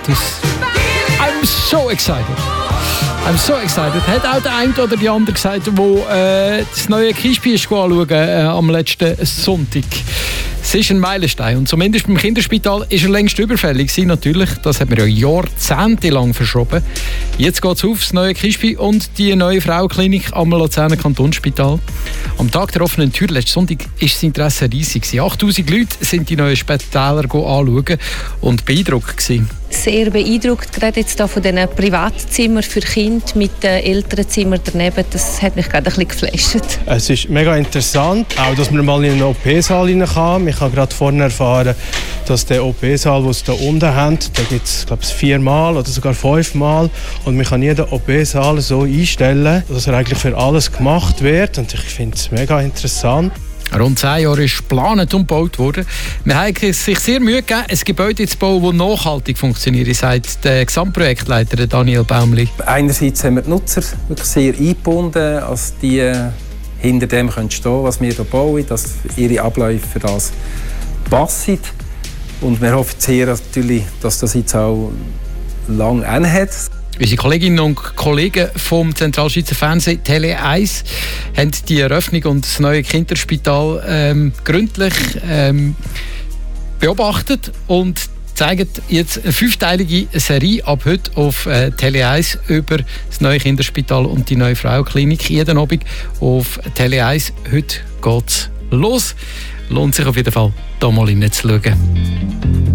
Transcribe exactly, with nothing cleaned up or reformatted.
I'm so excited. I'm so excited. Hat auch der eine oder die andere gesagt, der äh, das neue Kispi anschauen äh, am letzten Sonntag. Es ist ein Meilenstein und zumindest beim Kinderspital ist er längst überfällig gewesen, natürlich. Das hat man ja jahrzehntelang verschoben. Jetzt geht es auf, das neue Kispi und die neue Frauenklinik am Luzerner Kantonsspital. Am Tag der offenen Tür letzten Sonntag war das Interesse riesig. achttausend Leute sind die neuen Spitäler anschauen und beeindruckt gewesen. Sehr beeindruckt, gerade jetzt hier von diesen Privatzimmern für Kinder mit den Elternzimmern daneben. Das hat mich gerade ein bisschen geflasht. Es ist mega interessant, auch dass man mal in einen O P-Saal rein kann. Ich habe gerade vorhin erfahren, dass der O P-Saal, den sie hier unten haben, da gibt es glaube ich viermal oder sogar fünfmal. Und man kann jeden O P-Saal so einstellen, dass er eigentlich für alles gemacht wird. Und ich finde es mega interessant. Rund zehn Jahre ist geplant und gebaut worden. Wir haben sich sehr Mühe gegeben, ein Gebäude zu bauen, das nachhaltig funktioniert, sagt der Gesamtprojektleiter Daniel Baumli. Einerseits haben wir die Nutzer wirklich sehr eingebunden, als die hinter dem stehen können, was wir hier bauen, dass ihre Abläufe für das passen. Und wir hoffen sehr natürlich, dass das jetzt auch lange anhält. Unsere Kolleginnen und Kollegen vom Zentralschweizer Fernsehen Tele eins haben die Eröffnung und das neue Kinderspital ähm, gründlich ähm, beobachtet und zeigen jetzt eine fünfteilige Serie ab heute auf äh, Tele eins über das neue Kinderspital und die neue Frauenklinik. Jeden Abend auf Tele eins. Heute geht's los. Lohnt sich auf jeden Fall, da mal hineinzuschauen.